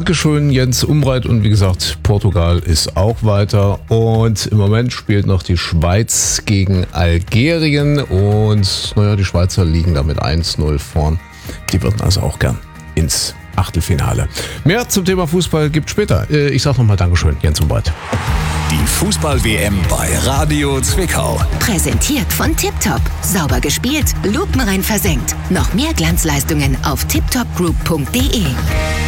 Dankeschön, Jens Umbreit. Und wie gesagt, Portugal ist auch weiter. Und im Moment spielt noch die Schweiz gegen Algerien. Und die Schweizer liegen damit 1-0 vorn. Die würden also auch gern ins Achtelfinale. Mehr zum Thema Fußball gibt später. Ich sage nochmal Dankeschön, Jens Umbreit. Die Fußball-WM bei Radio Zwickau. Präsentiert von Tiptop. Sauber gespielt, lupenrein versenkt. Noch mehr Glanzleistungen auf tiptopgroup.de.